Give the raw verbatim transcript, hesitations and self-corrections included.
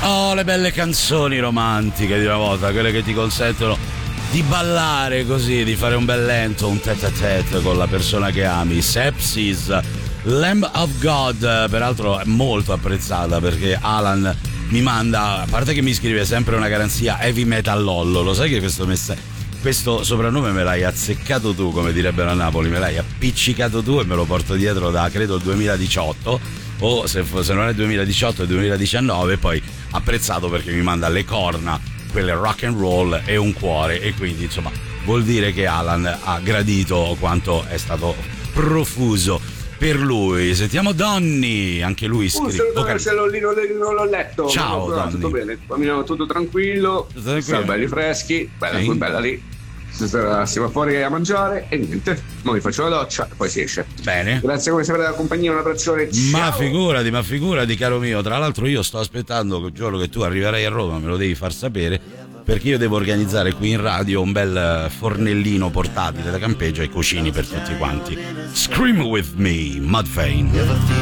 Oh, le belle canzoni romantiche di una volta, quelle che ti consentono di ballare così, di fare un bel lento, un tête-à-tête con la persona che ami. Sepsis, Lamb of God, peraltro è molto apprezzata perché Alan mi manda, a parte che mi scrive sempre una garanzia Heavy Metal Lollo, lo sai che questo messaggio, questo soprannome me l'hai azzeccato tu, come direbbero a Napoli, me l'hai appiccicato tu e me lo porto dietro da credo il duemiladiciotto, o se, se non è duemiladiciotto è duemiladiciannove. Poi apprezzato perché mi manda le corna, quelle rock and roll e un cuore, e quindi insomma vuol dire che Alan ha gradito quanto è stato profuso per lui. Sentiamo Donny, anche lui scrive. Uh, oh, se lo, non, non l'ho letto. Ciao no, Donny. Tutto bene, tutto, tutto tranquillo, tutto tranquillo. Siamo belli freschi, bella, sì. bella lì. Siamo fuori a mangiare e niente, noi faccio la doccia e poi si esce. Bene. Grazie come sempre della compagnia, un abbraccione. Ciao. Ma figurati, ma figurati caro mio. Tra l'altro io sto aspettando il giorno che tu arriverai a Roma, me lo devi far sapere, perché io devo organizzare qui in radio un bel fornellino portatile da campeggio e cucini per tutti quanti. Scream with me, Mudvayne.